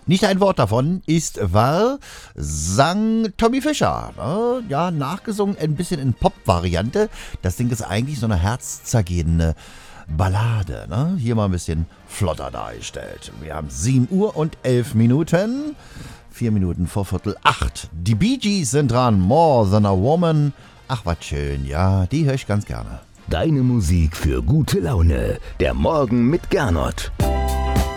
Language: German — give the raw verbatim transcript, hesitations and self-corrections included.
Nicht ein Wort davon ist wahr, sang Tommy Fischer. Ne? Ja, nachgesungen ein bisschen in Pop-Variante. Das Ding ist eigentlich so eine herzzergehende Ballade. Ne? Hier mal ein bisschen flotter dargestellt. Wir haben sieben Uhr und elf Minuten. Vier Minuten vor Viertel acht. Die Bee Gees sind dran. More Than a Woman. Ach, was schön. Ja, die höre ich ganz gerne. Deine Musik für gute Laune. Der Morgen mit Gernot.